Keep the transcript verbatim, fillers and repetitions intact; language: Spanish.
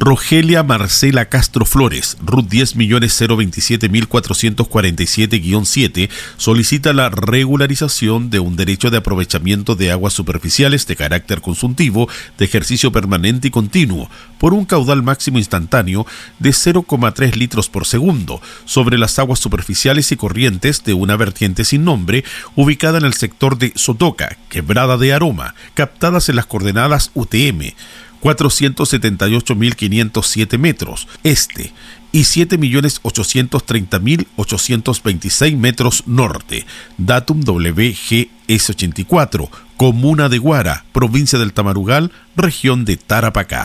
Rogelia Marcela Castro Flores, R U T diez millones cero veintisiete mil cuatrocientos cuarenta y siete guión siete, solicita la regularización de un derecho de aprovechamiento de aguas superficiales de carácter consultivo de ejercicio permanente y continuo por un caudal máximo instantáneo de cero coma tres litros por segundo sobre las aguas superficiales y corrientes de una vertiente sin nombre ubicada en el sector de Sotoca, Quebrada de Aroma, captadas en las coordenadas U T M cuatrocientos setenta y ocho mil quinientos siete metros este y siete millones ochocientos treinta mil ochocientos veintiséis metros norte, datum W G S ochenta y cuatro, Comuna de Guara, provincia del Tamarugal, región de Tarapacá.